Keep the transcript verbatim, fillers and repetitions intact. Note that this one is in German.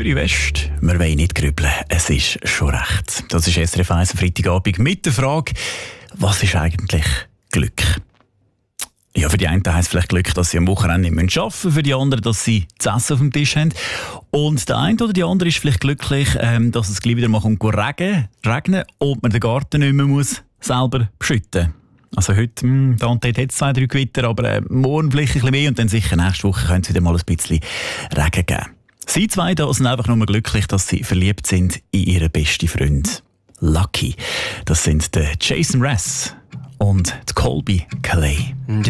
Zürich West, wir wollen nicht grübeln, es ist schon recht. Das ist S R F eins am Freitagabend mit der Frage, was ist eigentlich Glück? Ja, für die einen heisst es vielleicht Glück, dass sie am Wochenende nicht arbeiten müssen, für die anderen, dass sie zu essen auf dem Tisch haben. Und der eine oder die andere ist vielleicht glücklich, ähm, dass es gleich wieder mal kommt regnen, regnen und man den Garten nicht mehr muss selber beschütten. Also heute, mh, da und dort hat es zwei, drei Gewitter, aber äh, morgen vielleicht ein bisschen mehr und dann sicher nächste Woche könnte es wieder mal ein bisschen Regen geben. Sie zwei da sind einfach nur glücklich, dass sie verliebt sind in ihren besten Freund. Lucky. Das sind der Jason Mraz und die Colby Calais.